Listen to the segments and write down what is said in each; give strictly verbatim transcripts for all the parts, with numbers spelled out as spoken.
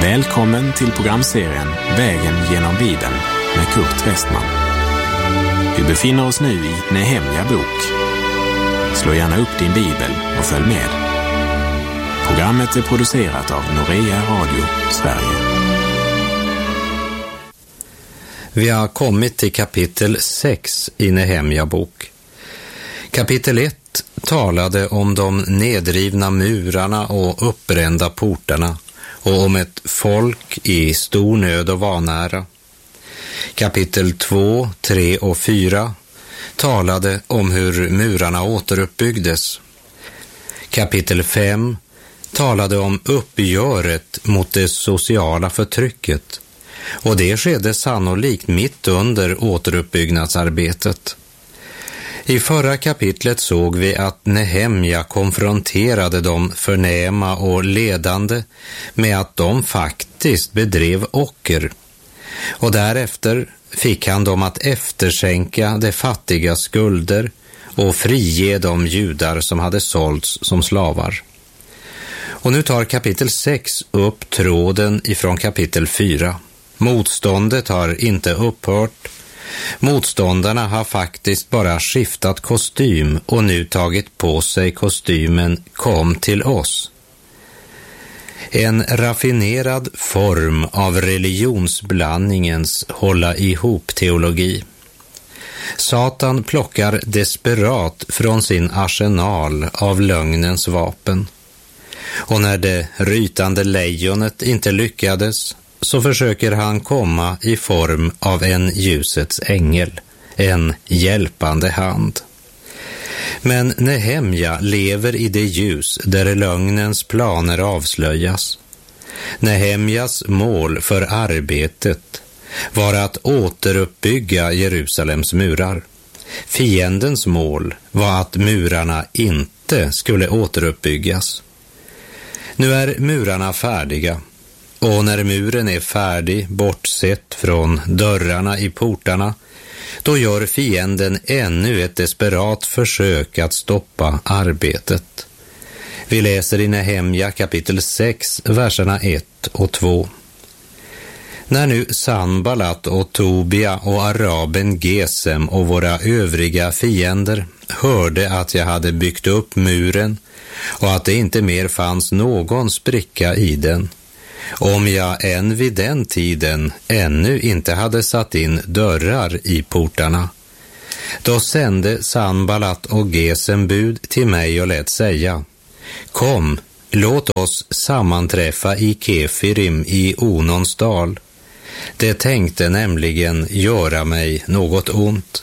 Välkommen till programserien Vägen genom Bibeln med Kurt Westman. Vi befinner oss nu i Nehemja bok. Slå gärna upp din bibel och följ med. Programmet är producerat av Norea Radio, Sverige. Vi har kommit till kapitel sex i Nehemja bok. Kapitel ett talade om de nedrivna murarna och uppbrända portarna och om ett folk i stor nöd och vanära. Kapitel två, tre och fyra talade om hur murarna återuppbyggdes. Kapitel fem talade om uppgöret mot det sociala förtrycket, och det skedde sannolikt mitt under återuppbyggnadsarbetet. I förra kapitlet såg vi att Nehemja konfronterade de förnäma och ledande med att de faktiskt bedrev ocker. Och därefter fick han dem att efterskänka de fattiga skulder och frige de judar som hade sålts som slavar. Och nu tar kapitel sex upp tråden ifrån kapitel fyra. Motståndet har inte upphört. Motståndarna har faktiskt bara skiftat kostym och nu tagit på sig kostymen "Kom till oss". En raffinerad form av religionsblandningens hålla ihop teologi. Satan plockar desperat från sin arsenal av lögnens vapen. Och när det rytande lejonet inte lyckades, så försöker han komma i form av en ljusets ängel, en hjälpande hand. Men Nehemja lever i det ljus där lögnens planer avslöjas. Nehemjas mål för arbetet var att återuppbygga Jerusalems murar. Fiendens mål var att murarna inte skulle återuppbyggas. Nu är murarna färdiga. Och när muren är färdig, bortsett från dörrarna i portarna, då gör fienden ännu ett desperat försök att stoppa arbetet. Vi läser i Nehemja kapitel sex, verserna ett och två. När nu Sanballat och Tobia och araben Gesem och våra övriga fiender hörde att jag hade byggt upp muren och att det inte mer fanns någon spricka i den, om jag än vid den tiden ännu inte hade satt in dörrar i portarna, då sände Sanballat och Gesem bud till mig och lät säga: Kom, låt oss sammanträffa i Kefirim i Onons dal. Det tänkte nämligen göra mig något ont.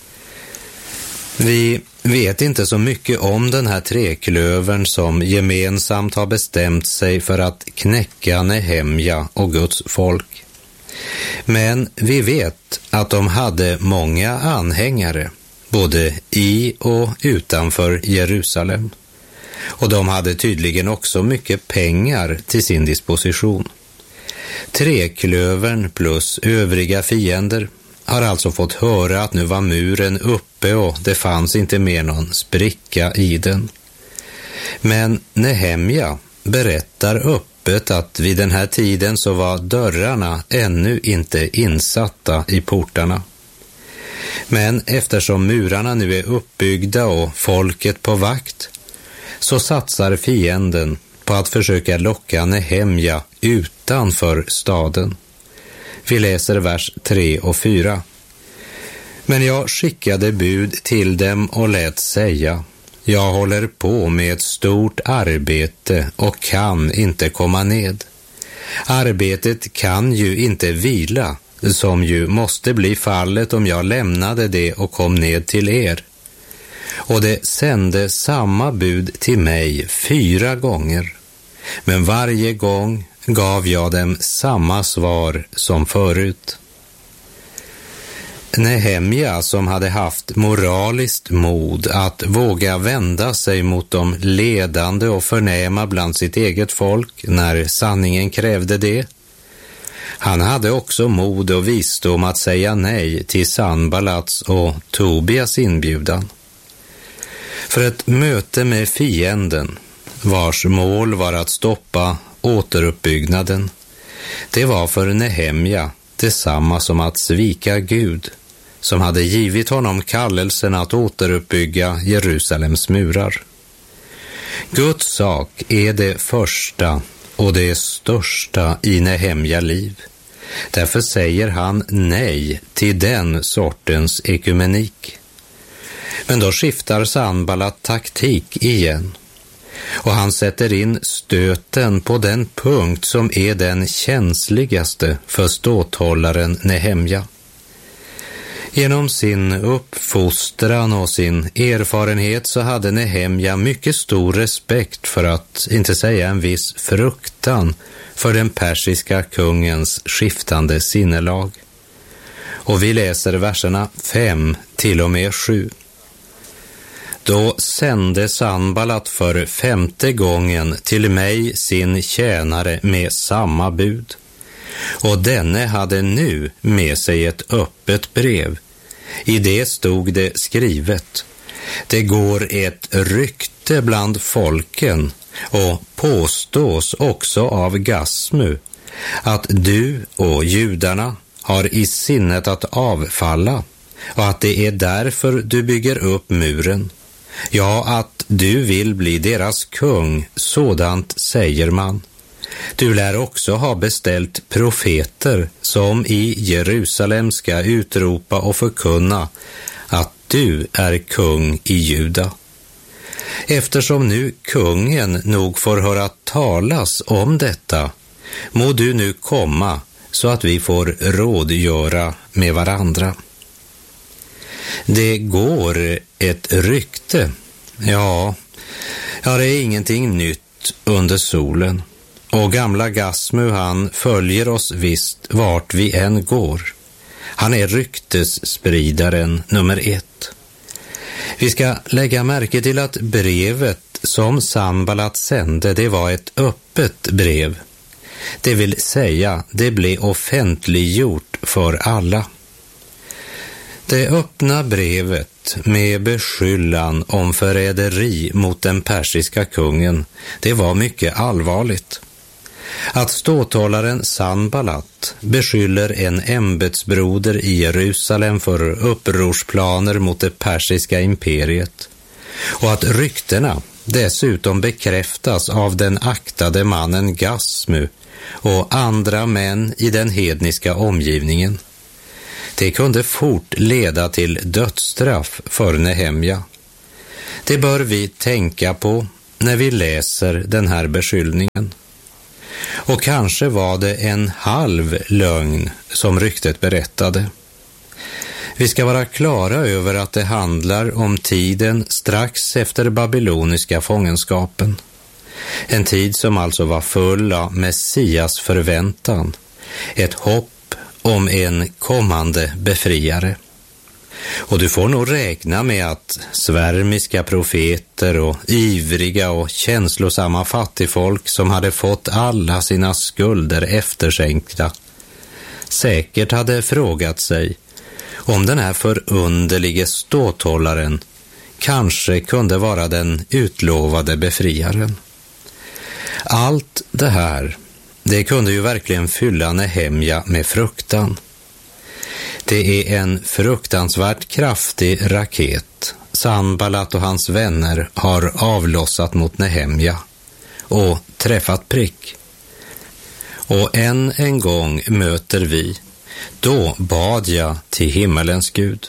Vi vet inte så mycket om den här treklövern som gemensamt har bestämt sig för att knäcka Nehemja och Guds folk. Men vi vet att de hade många anhängare, både i och utanför Jerusalem. Och de hade tydligen också mycket pengar till sin disposition. Treklövern plus övriga fiender har alltså fått höra att nu var muren uppe och det fanns inte mer någon spricka i den. Men Nehemja berättar öppet att vid den här tiden så var dörrarna ännu inte insatta i portarna. Men eftersom murarna nu är uppbyggda och folket på vakt, så satsar fienden på att försöka locka Nehemja utanför staden. Vi läser vers tre och fyra. Men jag skickade bud till dem och lät säga: Jag håller på med ett stort arbete och kan inte komma ned. Arbetet kan ju inte vila, som ju måste bli fallet om jag lämnade det och kom ned till er. Och det sände samma bud till mig fyra gånger, men varje gång gav jag dem samma svar som förut. Nehemja, som hade haft moraliskt mod att våga vända sig mot de ledande och förnäma bland sitt eget folk när sanningen krävde det, han hade också mod och visdom att säga nej till Sanballats och Tobias inbjudan. För ett möte med fienden, vars mål var att stoppa återuppbyggnaden, Det var för Nehemja detsamma som att svika Gud, som hade givit honom kallelsen att återuppbygga Jerusalems murar. Guds sak är det första och det största i Nehemja liv. Därför säger han nej till den sortens ekumenik. Men då skiftar Sanballat taktik igen. Och han sätter in stöten på den punkt som är den känsligaste för ståthållaren Nehemja. Genom sin uppfostran och sin erfarenhet så hade Nehemja mycket stor respekt, för att inte säga en viss fruktan, för den persiska kungens skiftande sinnelag. Och vi läser verserna fem till och med sju. Då sände Sanballat för femte gången till mig sin tjänare med samma bud. Och denne hade nu med sig ett öppet brev. I det stod det skrivet: det går ett rykte bland folken och påstås också av Gasmu att du och judarna har i sinnet att avfalla och att det är därför du bygger upp muren. Ja, att du vill bli deras kung, sådant säger man. Du lär också ha beställt profeter som i Jerusalem ska utropa och förkunna att du är kung i Juda. Eftersom nu kungen nog får höra talas om detta, må du nu komma så att vi får rådgöra med varandra. Det går ett rykte. Ja, ja, det är ingenting nytt under solen. Och gamla Gasmu, han följer oss visst vart vi än går. Han är ryktesspridaren nummer ett. Vi ska lägga märke till att brevet som Sanballat sände, det var ett öppet brev. Det vill säga, det blev offentliggjort för alla. Det öppna brevet med beskyllan om förräderi mot den persiska kungen, det var mycket allvarligt. Att ståthållaren Sanballat beskyller en ämbetsbroder i Jerusalem för upprorsplaner mot det persiska imperiet, och att ryktena dessutom bekräftas av den aktade mannen Gasmu och andra män i den hedniska omgivningen. Det kunde fort leda till dödsstraff för Nehemja. Det bör vi tänka på när vi läser den här beskyllningen. Och kanske var det en halv lögn som ryktet berättade. Vi ska vara klara över att det handlar om tiden strax efter babyloniska fångenskapen. En tid som alltså var full av Messias förväntan, ett hopp om en kommande befriare. Och du får nog räkna med att svärmiska profeter och ivriga och känslosamma fattigfolk som hade fått alla sina skulder eftersänkta säkert hade frågat sig om den här förunderlige ståthållaren kanske kunde vara den utlovade befriaren. Allt det här, det kunde ju verkligen fylla Nehemja med fruktan. Det är en fruktansvärt kraftig raket Sanballat och hans vänner har avlossat mot Nehemja och träffat prick. Och än en gång möter vi: då bad jag till himmelens Gud.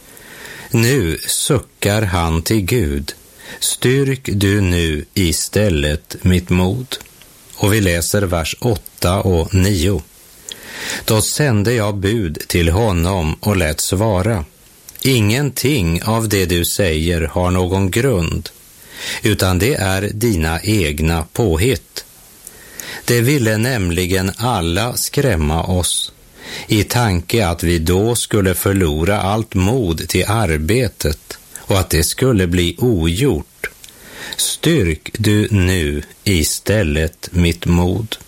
Nu suckar han till Gud: styrk du nu istället mitt mod. Och vi läser vers åtta och nio. Då sände jag bud till honom och lät svara: ingenting av det du säger har någon grund, utan det är dina egna påhitt. Det ville nämligen alla skrämma oss, i tanke att vi då skulle förlora allt mod till arbetet och att det skulle bli ogjort. Styrk du nu istället mitt mod.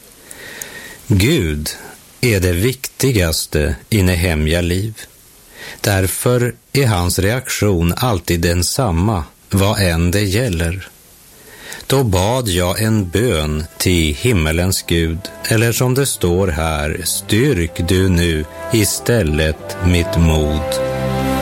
Gud är det viktigaste i Nehemja liv. Därför är hans reaktion alltid densamma, vad än det gäller. Då bad jag en bön till himmelens Gud, eller som det står här, styrk du nu istället mitt mod.